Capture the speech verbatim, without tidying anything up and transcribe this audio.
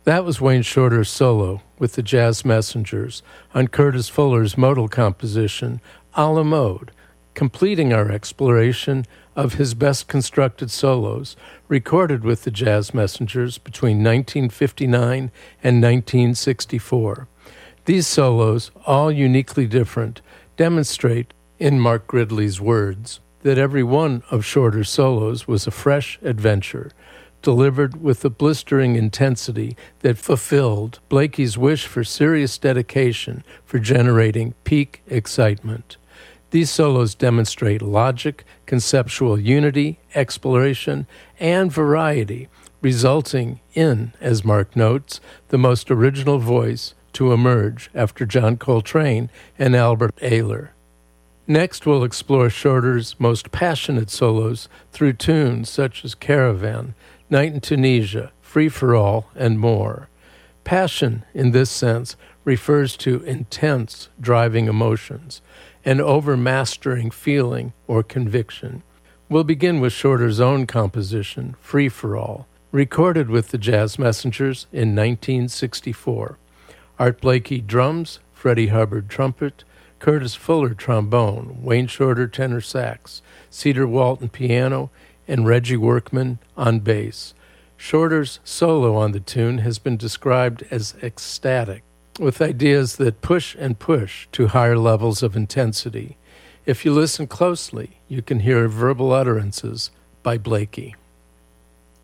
That was Wayne Shorter's solo with the Jazz Messengers on Curtis Fuller's modal composition, A La Mode, completing our exploration of his best-constructed solos, recorded with the Jazz Messengers between nineteen fifty-nine and nineteen sixty-four. These solos, all uniquely different, demonstrate, in Mark Gridley's words, that every one of Shorter's solos was a fresh adventure, delivered with a blistering intensity that fulfilled Blakey's wish for serious dedication for generating peak excitement. These solos demonstrate logic, conceptual unity, exploration, and variety, resulting in, as Mark notes, the most original voice to emerge after John Coltrane and Albert Ayler. Next, we'll explore Shorter's most passionate solos through tunes such as Caravan, Night in Tunisia, Free for All, and more. Passion, in this sense, refers to intense, driving emotions, an overmastering feeling or conviction. We'll begin with Shorter's own composition, Free for All, recorded with the Jazz Messengers in nineteen sixty-four. Art Blakey drums, Freddie Hubbard trumpet, Curtis Fuller trombone, Wayne Shorter tenor sax, Cedar Walton piano, and Reggie Workman on bass. Shorter's solo on the tune has been described as ecstatic, with ideas that push and push to higher levels of intensity. If you listen closely, you can hear verbal utterances by Blakey.